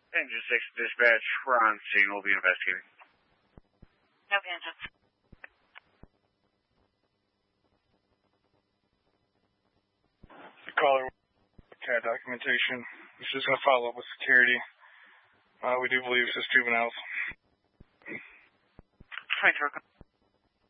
Engine 6 dispatch, we're on scene. We'll be investigating. No engines. The caller CAD documentation. He's just going to follow up with security. We do believe it's just juveniles. Trying to